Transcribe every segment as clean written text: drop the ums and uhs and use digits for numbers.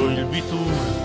il Bitur.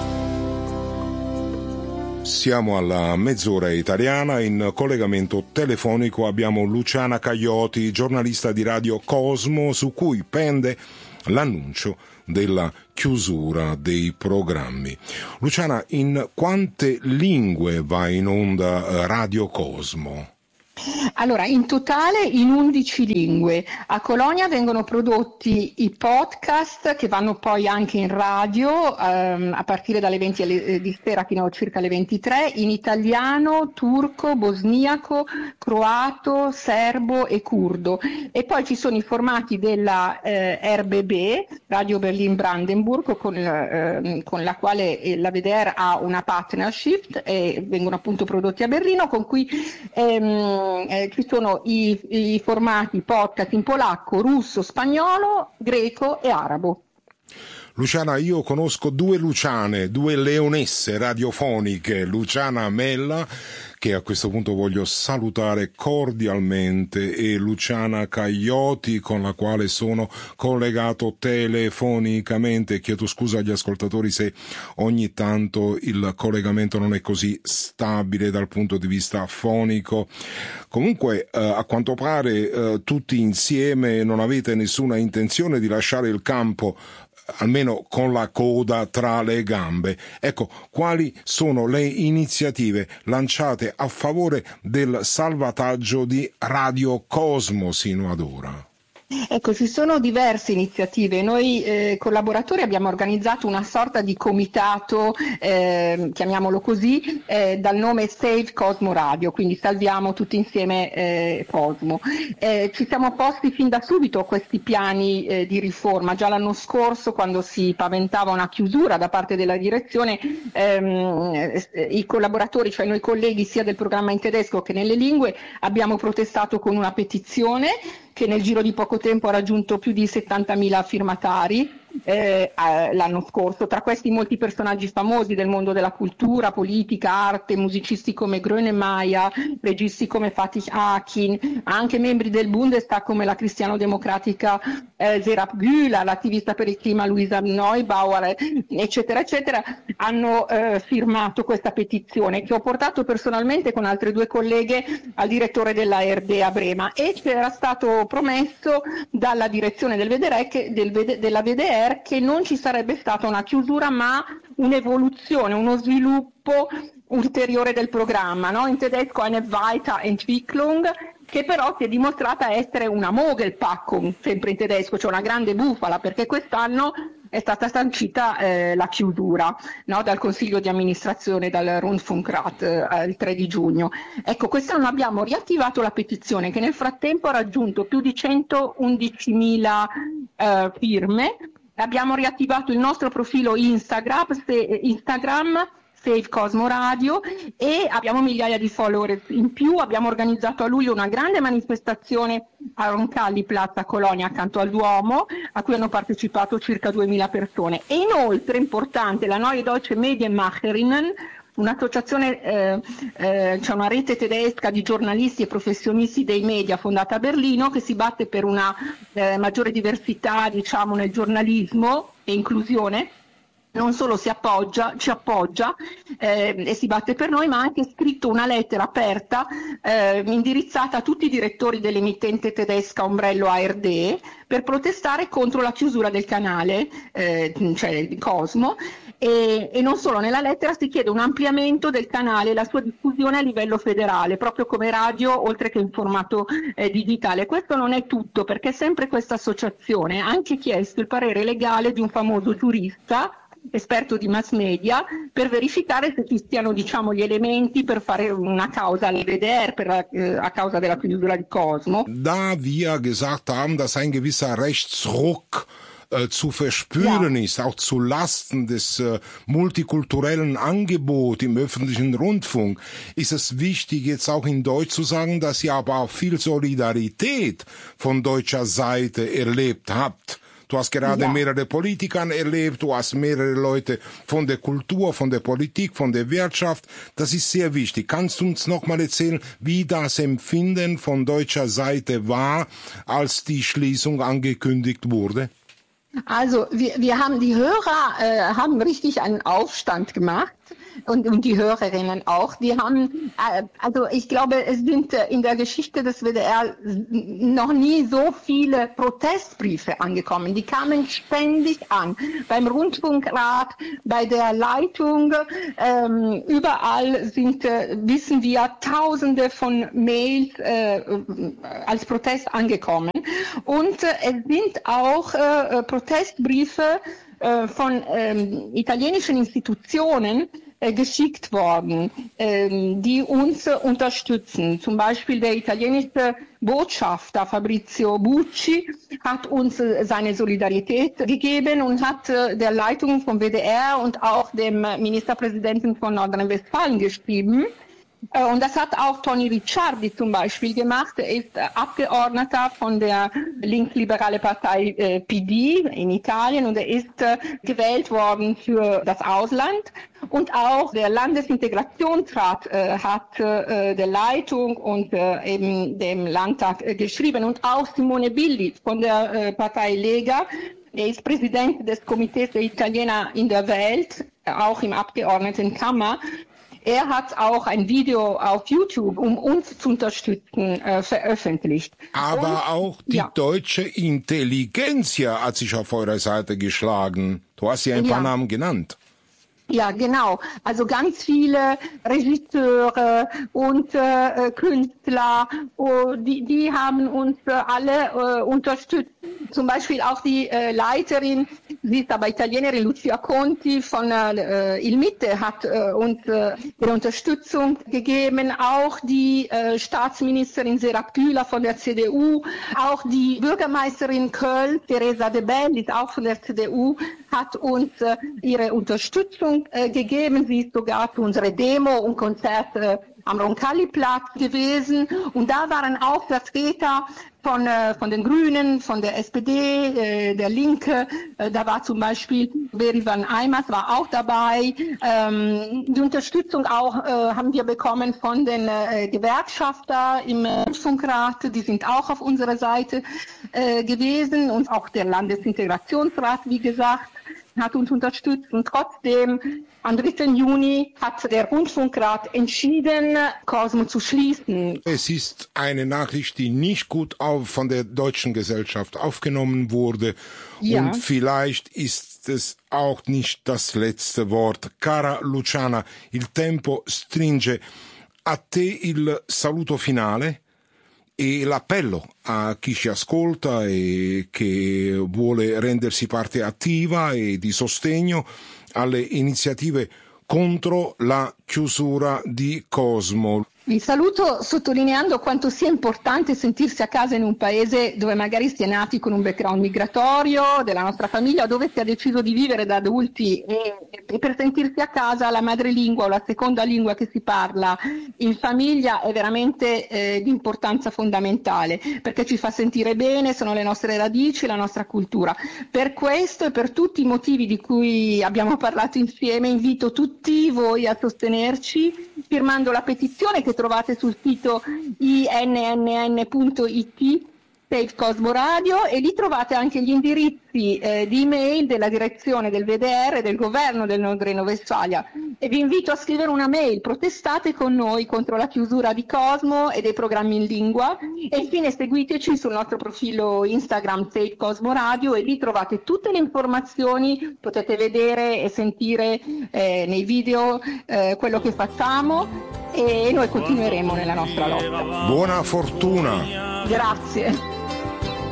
Siamo alla mezz'ora italiana, in collegamento telefonico abbiamo Luciana Caglioti, giornalista di Radio Cosmo, su cui pende l'annuncio della chiusura dei programmi. Luciana, in quante lingue va in onda Radio Cosmo? Allora, in totale in 11 lingue. A Colonia vengono prodotti i podcast che vanno poi anche in radio a partire dalle 20 di sera fino a circa le 23, in italiano, turco, bosniaco, croato, serbo e curdo. E poi ci sono i formati della RBB, Radio Berlin Brandenburg, con la quale la WDR ha una partnership e vengono appunto prodotti a Berlino, con cui ci sono i formati podcast in polacco, russo, spagnolo, greco e arabo. Luciana, io conosco due Luciane, due leonesse radiofoniche, Luciana Mella, che a questo punto voglio salutare cordialmente, e Luciana Caglioti, con la quale sono collegato telefonicamente. Chiedo scusa agli ascoltatori se ogni tanto il collegamento non è così stabile dal punto di vista fonico. Comunque, a quanto pare, tutti insieme non avete nessuna intenzione di lasciare il campo, almeno con la coda tra le gambe. Ecco, quali sono le iniziative lanciate a favore del salvataggio di Radio Cosmo sino ad ora? Ecco, ci sono diverse iniziative. Noi collaboratori abbiamo organizzato una sorta di comitato, chiamiamolo così, dal nome Save Cosmo Radio, quindi salviamo tutti insieme Cosmo. Ci siamo posti fin da subito questi piani di riforma. Già l'anno scorso, quando si paventava una chiusura da parte della direzione, i collaboratori, cioè noi colleghi sia del programma in tedesco che nelle lingue, abbiamo protestato con una petizione che nel giro di poco tempo ha raggiunto più di 70.000 firmatari l'anno scorso. Tra questi molti personaggi famosi del mondo della cultura, politica, arte, musicisti come Grönemeyer, registi come Fatih Akin, anche membri del Bundestag come la cristiano-democratica Serap Güler, l'attivista per il clima Luisa Neubauer, eccetera, eccetera, hanno firmato questa petizione che ho portato personalmente con altre due colleghe al direttore della ARD a Brema, e c'era stato promesso dalla direzione della WDR che non ci sarebbe stata una chiusura ma un'evoluzione, uno sviluppo ulteriore del programma, no? In tedesco eine Weiterentwicklung, che però si è dimostrata essere una Mogelpackung, sempre in tedesco, cioè una grande bufala, perché quest'anno è stata sancita la chiusura, no, dal Consiglio di amministrazione, dal Rundfunkrat il 3 di giugno. Ecco, quest'anno abbiamo riattivato la petizione che nel frattempo ha raggiunto più di 111.000 firme. Abbiamo riattivato il nostro profilo Instagram Save Cosmo Radio, e abbiamo migliaia di follower in più. Abbiamo organizzato a luglio una grande manifestazione a Roncalli Piazza Colonia accanto al Duomo, a cui hanno partecipato circa 2.000 persone. E inoltre, importante, la Neue Deutsche Medienmacherinnen, un'associazione, c'è una rete tedesca di giornalisti e professionisti dei media fondata a Berlino, che si batte per una maggiore diversità, diciamo, nel giornalismo e inclusione. Non solo ci appoggia e si batte per noi, ma ha anche scritto una lettera aperta indirizzata a tutti i direttori dell'emittente tedesca ombrello ARD per protestare contro la chiusura del canale, cioè di Cosmo, e non solo. Nella lettera si chiede un ampliamento del canale e la sua diffusione a livello federale, proprio come radio, oltre che in formato digitale. Questo non è tutto, perché sempre questa associazione ha anche chiesto il parere legale di un famoso giurista, esperto di mass media, per verificare se ci stiano, diciamo, gli elementi per fare una causa alle WDR a causa della chiusura di Cosmo. Da wir gesagt haben, dass ein gewisser Rechtsruck zu verspüren ist, auch zu Lasten des multikulturellen Angebots im öffentlichen Rundfunk, ist es wichtig, jetzt auch in Deutsch zu sagen, dass ihr aber auch viel Solidarität von deutscher Seite erlebt habt. Du hast gerade mehrere Politikern erlebt, du hast mehrere Leute von der Kultur, von der Politik, von der Wirtschaft. Das ist sehr wichtig. Kannst du uns noch mal erzählen, wie das Empfinden von deutscher Seite war, als die Schließung angekündigt wurde? Also wir haben die Hörer haben richtig einen Aufstand gemacht und die Hörerinnen auch. Die haben also ich glaube, es sind in der Geschichte des WDR noch nie so viele Protestbriefe angekommen. Die kamen ständig an beim Rundfunkrat, bei der Leitung, überall sind wissen wir Tausende von Mails als Protest angekommen und es sind auch Protestbriefe von italienischen Institutionen geschickt worden, die uns unterstützen. Zum Beispiel der italienische Botschafter Fabrizio Bucci hat uns seine Solidarität gegeben und hat der Leitung vom WDR und auch dem Ministerpräsidenten von Nordrhein-Westfalen geschrieben. Und das hat auch Tony Ricciardi zum Beispiel gemacht. Er ist Abgeordneter von der linksliberale Partei PD in Italien und er ist gewählt worden für das Ausland. Und auch der Landesintegrationsrat hat der Leitung und eben dem Landtag geschrieben. Und auch Simone Billi von der Partei Lega. Er ist Präsident des Komitees der Italiener in der Welt, auch im Abgeordnetenkammer. Er hat auch ein Video auf YouTube, um uns zu unterstützen, veröffentlicht. Aber auch die deutsche Intelligenzia hat sich auf eurer Seite geschlagen. Du hast ja ein paar Namen genannt. Ja, genau. Also ganz viele Regisseure und Künstler, die haben uns alle unterstützt. Zum Beispiel auch die Leiterin, sie ist aber Italienerin, Lucia Conti von Il Mitte hat uns ihre Unterstützung gegeben. Auch die Staatsministerin Serap Güler von der CDU, auch die Bürgermeisterin Köln, Teresa De Belli, ist auch von der CDU, hat uns ihre Unterstützung gegeben. Sie ist sogar zu unserer Demo und Konzert am Roncalli-Platz gewesen. Und da waren auch Vertreter von den Grünen, von der SPD, der Linke. Da war zum Beispiel Berivan Eimers war auch dabei. Die Unterstützung auch haben wir bekommen von den Gewerkschafter im Rundfunkrat. Die sind auch auf unserer Seite gewesen. Und auch der Landesintegrationsrat, wie gesagt, hat uns unterstützt. Und trotzdem, am 3. Juni hat der Rundfunkrat entschieden, Cosmo zu schließen. Es ist eine Nachricht, die nicht gut von der deutschen Gesellschaft aufgenommen wurde. Ja. Und vielleicht ist es auch nicht das letzte Wort. Cara Luciana, il tempo stringe. A te il saluto finale. E l'appello a chi ci ascolta e che vuole rendersi parte attiva e di sostegno alle iniziative contro la chiusura di Cosmo. Vi saluto sottolineando quanto sia importante sentirsi a casa in un paese dove magari si è nati con un background migratorio, della nostra famiglia, dove si ha deciso di vivere da adulti e per sentirsi a casa la madrelingua o la seconda lingua che si parla in famiglia è veramente di importanza fondamentale perché ci fa sentire bene, sono le nostre radici, la nostra cultura. Per questo e per tutti i motivi di cui abbiamo parlato insieme invito tutti voi a sostenerci firmando la petizione che trovate sul sito innn.it Save Cosmo Radio e lì trovate anche gli indirizzi di email della direzione del VDR e del governo del Nord Reno-Westfalia e vi invito a scrivere una mail, protestate con noi contro la chiusura di Cosmo e dei programmi in lingua e infine seguiteci sul nostro profilo Instagram Save Cosmo Radio e lì trovate tutte le informazioni, potete vedere e sentire nei video quello che facciamo e noi continueremo nella nostra lotta. Buona fortuna! Grazie.